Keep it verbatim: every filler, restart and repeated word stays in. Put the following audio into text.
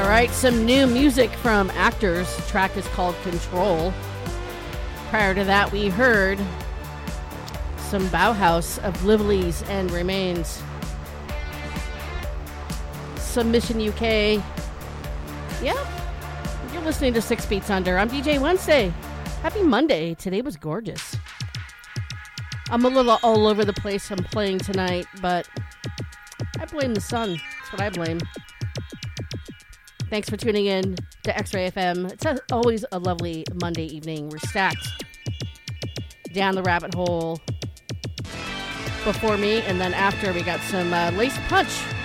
right, some new music from Actors. The track is called Control. Prior to that, we heard some Bauhaus of Lively's and Remains. Submission U K. Yep. You're listening to Six Beats Under. I'm D J Wednesday. Happy Monday. Today was gorgeous. I'm a little all over the place I'm playing tonight, but I blame the sun. That's what I blame. Thanks for tuning in to X-Ray F M. It's a, always a lovely Monday evening. We're stacked down the rabbit hole before me, and then after we got some uh, Lace Punch